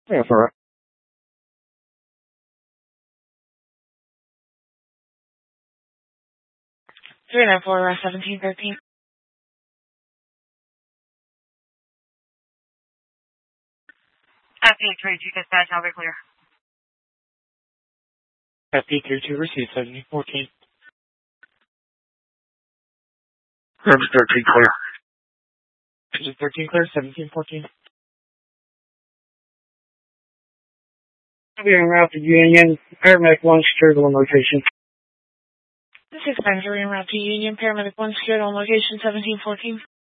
Yeah, that's alright. Three nine four 1713. FP32 dispatch, I'll be clear. FP32 received 1714. 13 clear. 13 clear, 1714. I'll be en route to Union. Paramedic 1 secured on location. This is Benjamin en route to Union. Paramedic 1 secured on location 1714.